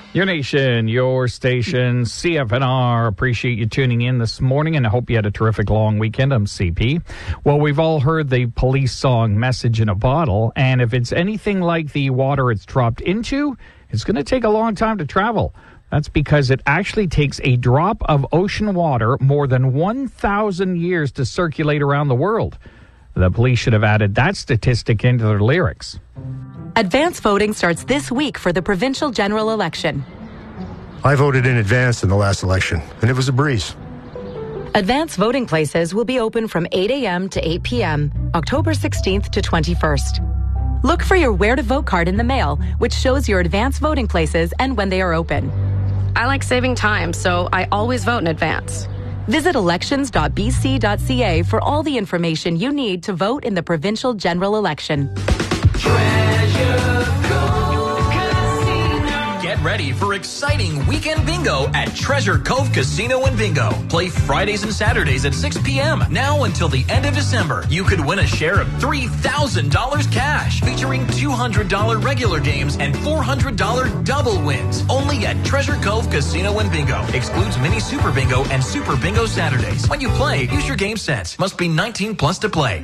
Your nation, your station, CFNR. Appreciate you tuning in this morning, and I hope you had a terrific long weekend. I'm CP. Well, we've all heard the police song Message in a Bottle, and if it's anything like the water it's dropped into, it's going to take a long time to travel. That's because it actually takes a drop of ocean water more than 1,000 years to circulate around the world. The police should have added that statistic into their lyrics. Advance voting starts this week for the provincial general election. I voted in advance in the last election, and it was a breeze. Advance voting places will be open from 8 a.m. to 8 p.m., October 16th to 21st. Look for your Where to Vote card in the mail, which shows your advance voting places and when they are open. I like saving time, so I always vote in advance. Visit elections.bc.ca for all the information you need to vote in the provincial general election. Get ready for exciting weekend bingo at Treasure Cove Casino and Bingo. Play Fridays and Saturdays at 6 p.m. Now until the end of December. You could win a share of $3,000 cash, featuring $200 regular games and $400 double wins. Only at Treasure Cove Casino and Bingo. Excludes Mini Super Bingo and Super Bingo Saturdays. When you play, use your game sense. Must be 19 plus to play.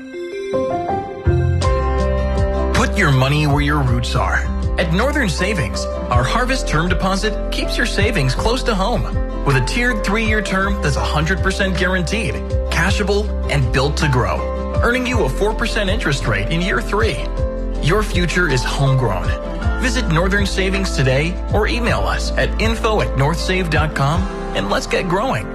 Put your money where your roots are. At Northern Savings, our Harvest Term Deposit keeps your savings close to home. With a tiered 3-year term that's 100% guaranteed, cashable, and built to grow, earning you a 4% interest rate in year 3. Your future is homegrown. Visit Northern Savings today or email us at info@northsave.com and let's get growing.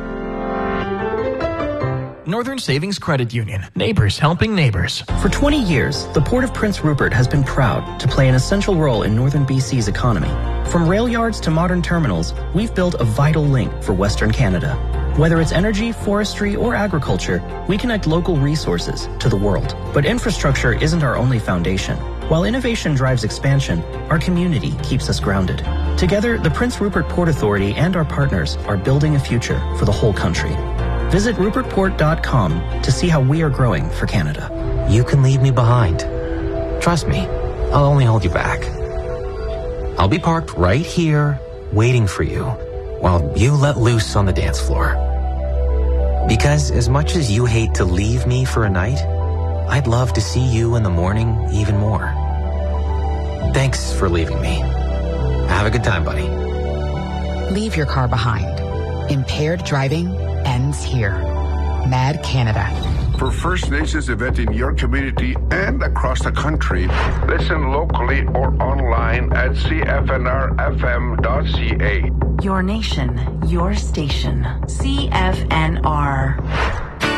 Northern Savings Credit Union. Neighbors helping neighbors. For 20 years, the Port of Prince Rupert has been proud to play an essential role in northern BC's economy. From rail yards to modern terminals, we've built a vital link for Western Canada. Whether it's energy, forestry, or agriculture, we connect local resources to the world. But infrastructure isn't our only foundation. While innovation drives expansion, our community keeps us grounded. Together, the Prince Rupert Port Authority and our partners are building a future for the whole country. Visit rupertport.com to see how we are growing for Canada. You can leave me behind. Trust me, I'll only hold you back. I'll be parked right here, waiting for you, while you let loose on the dance floor. Because as much as you hate to leave me for a night, I'd love to see you in the morning even more. Thanks for leaving me. Have a good time, buddy. Leave your car behind. Impaired driving ends here. MAD Canada. For First Nations event in your community and across the country, listen locally or online at cfnrfm.ca. Your nation, your station. CFNR.